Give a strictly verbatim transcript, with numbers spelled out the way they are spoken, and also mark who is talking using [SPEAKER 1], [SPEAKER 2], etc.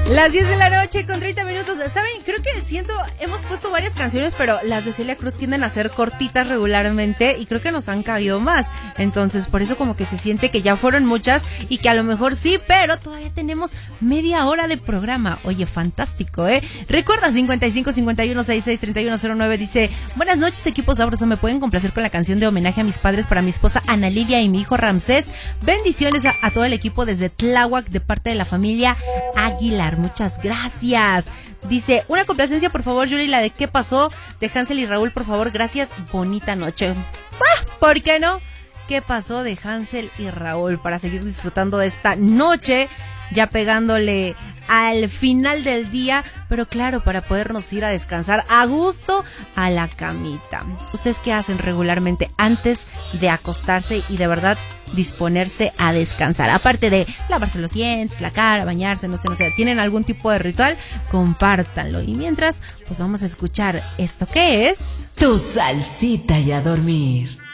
[SPEAKER 1] Las diez de la noche con treinta minutos. ¿Saben? Creo que siento, hemos puesto varias canciones, pero las de Celia Cruz tienden a ser cortitas regularmente y creo que nos han cabido más. Entonces, por eso como que se siente que ya fueron muchas y que a lo mejor sí, pero todavía tenemos media hora de programa. Oye, fantástico, ¿eh? Recuerda, cincuenta y cinco, cincuenta y uno, sesenta y seis, treinta y uno cero nueve dice: buenas noches, equipo sabroso. ¿Me pueden complacer con la canción de homenaje a mis padres para mi esposa Ana Lilia y mi hijo Ramsés? Bendiciones a, a todo el equipo desde Tláhuac de parte de la familia Aguilar. Muchas gracias. Dice, una complacencia por favor, Yuri, la de ¿qué pasó? De Hansel y Raúl, por favor, gracias. Bonita noche. Ah, ¿por qué no? ¿Qué pasó de Hansel y Raúl? Para seguir disfrutando de esta noche, ya pegándole al final del día, pero claro, para podernos ir a descansar a gusto a la camita. ¿Ustedes qué hacen regularmente antes de acostarse y de verdad disponerse a descansar? Aparte de lavarse los dientes, la cara, bañarse, no sé, no sé, ¿tienen algún tipo de ritual? Compártanlo. Y mientras, pues vamos a escuchar esto que es...
[SPEAKER 2] Tu salsita y a dormir.